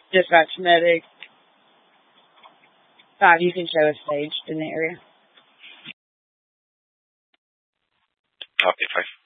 Dispatch medic. 5, you can show a stage in the area. Copy, 5.